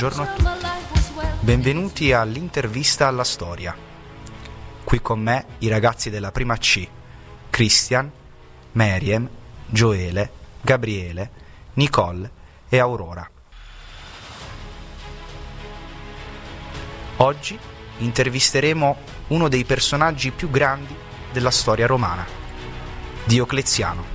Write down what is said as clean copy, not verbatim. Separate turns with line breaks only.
buongiorno a tutti. Benvenuti all'intervista alla storia. Qui con me i ragazzi della prima C, Christian, Meriem, Gioele, Gabriele, Nicole e Aurora. Oggi intervisteremo uno dei personaggi più grandi della storia romana, Diocleziano.